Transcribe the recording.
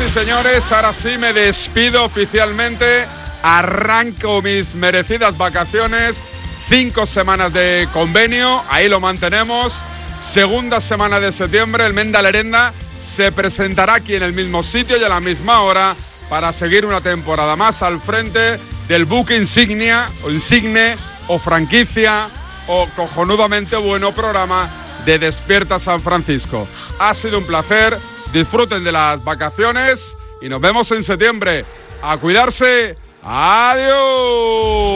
y señores, ahora sí me despido oficialmente. Arranco mis merecidas vacaciones. 5 semanas de convenio, ahí lo mantenemos. Segunda semana de septiembre, el Menda Lerenda se presentará aquí en el mismo sitio y a la misma hora para seguir una temporada más al frente del buque insignia o insigne o franquicia o cojonudamente bueno programa de Despierta San Francisco. Ha sido un placer, disfruten de las vacaciones y nos vemos en septiembre. A cuidarse, adiós.